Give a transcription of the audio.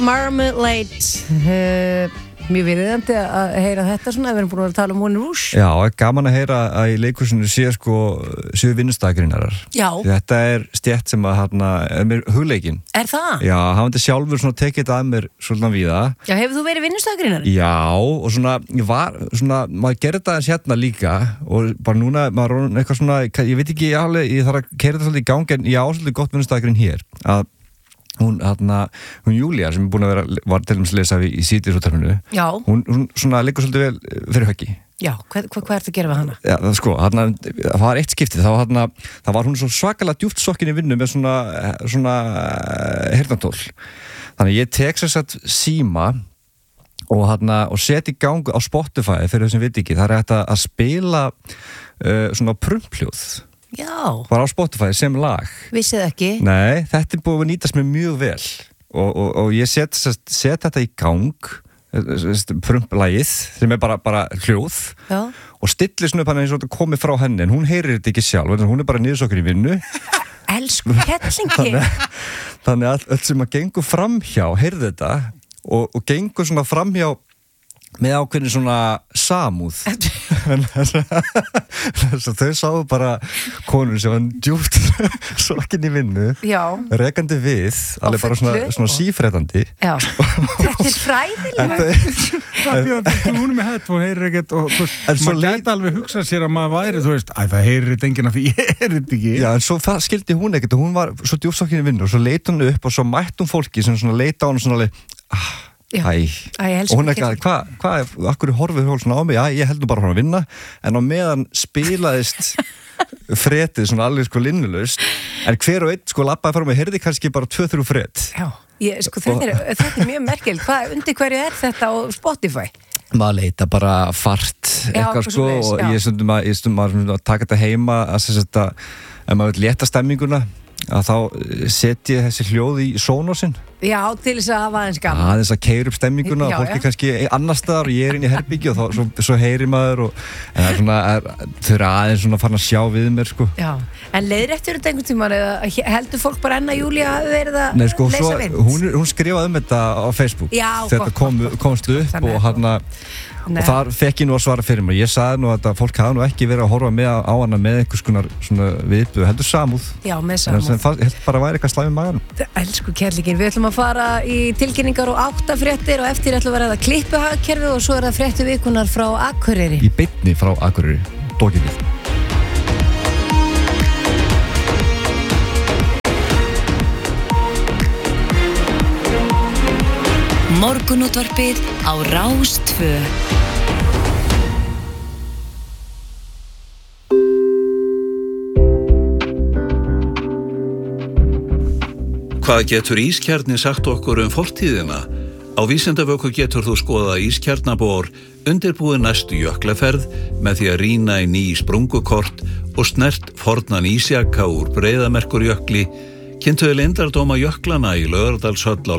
Marmalade mjög virðandi að heyra þetta svona, við erum búin að tala um Moulin Rouge. Já, gaman að heyra að í leikhúsinu séu vinnustagrinnarar. Já. Þetta stétt sem að er mér hugleikin. Er það? Já, hafandi sjálfur svona tekið þetta að mér svolítið víða. Já, hefur þú verið vinnustagrinnari? Já, og maður gerir þetta eins hérna líka og bara núna, maður eitthvað svona, ég veit ekki alveg, ég þarf að keyra þetta svolítið í gang en ég á svolítið gott vinnustagrinn hér, að hún Júlía sem var til dæmis að lesa í síðdýrsúttarpinu, hún svona liggur svolítið vel fyrir höggi. Já, hvað ertu að gera við hana? Já, sko, það var eitt skiptið, það var hún svo svakalega djúpt sokkin í vinnu með svona heyrnartól. Þannig ég tek sér satt síma og seti í gang á Spotify fyrir þessum veit ekki, það hægt að spila svona prumpljóð. Já. Bara á Spotify sem lag. Vissið ekki? Nei, þetta búið að nýtast mér mjög vel og ég set þetta í gang prumplagið sem bara hljóð. Já. Og stillir svona upp hann eins og þetta komið frá henni en hún heyrir þetta ekki sjálf, hún bara niðursokkur í vinnu. Elsku hellingi. Þannig að öll sem að gengur framhjá heyrði þetta og gengur svona framhjá með ákveðin svona samúð. Þau sáu bara konur sem var djúpt sokkin í vinnu, rekandi við, alveg bara svona sífréttandi. Já, þetta fræðilega. Hún með hett, hún heyrir ekkert og maður gæti alveg hugsa sér að maður væri, þú veist, það heyrir þetta enginn af því ég heyrir þetta ekki. Já, en svo skildi hún ekkert og hún var svo djúpt sokkin í vinnu og svo leit hún upp og svo mætti hún fólki sem svona leita á hún svona alveg, og hún akkur horfið hún svona á mig, ég held nú bara hún að vinna en á meðan spilaðist fretið svona alveg sko linnulaust en hver og einn sko labbaði frá mig heyrði kannski bara 2-3 fret. Já, þetta er mjög merkileg. Undir hverju þetta á Spotify? Maður leita bara fart eitthvað sko og ég stundum að taka þetta heima að maður vil létta stemminguna að þá setji þessi hljóð í Sonosinn. Já, til þess að hafa aðeins gaman. Aðeins að keyra upp stemminguna og fólk kannski annar staðar og ég inn í herbergi og svo heyrir maður en þau aðeins svona farin að sjá við mér sko. Já, en leiðréttur þetta einhvern tímann eða heldur fólk bara enn að Júlía verið að lesa vind? Hún skrifaði þetta á Facebook. Já, þetta komst upp og og þar fekk ég nú að svara fyrir mig. Ég sagði nú að fólk hafa nú ekki verið að horfa á hana með einhvers konar svona viðbjóð, heldur samúð. Já, með samúð. En það heldur bara að væri eitthvað slæmi í maganum. Elsku kerlingin, við ætlum að fara í tilkynningar og 8 fréttir og eftir ætlum að verða klippuhagkerfi og svo það fréttu vikunar frá Akureyri. Í beinni frá Akureyri, dokið við. Morgunútvarpið á Rás 2. Hvað getur ískjarni sagt okkur fortíðina? Á Vísindavöku getur þú skoða ískjarnabor, undirbúið næstu jöklaferð með því að rýna í ný sprungukort og snert fornan ísjaka úr Breiðamerkurjökli, kynntuðu leyndardóma jöklana í Laugardalshöll á